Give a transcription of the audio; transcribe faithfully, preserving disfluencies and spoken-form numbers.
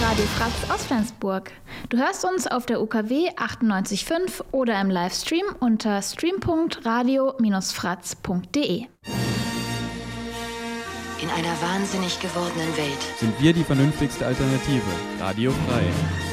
Radio Fratz aus Flensburg. Du hörst uns auf der U K W achtundneunzig Komma fünf oder im Livestream unter stream punkt radio Bindestrich fratz punkt de. In einer wahnsinnig gewordenen Welt sind wir die vernünftigste Alternative. Radio frei.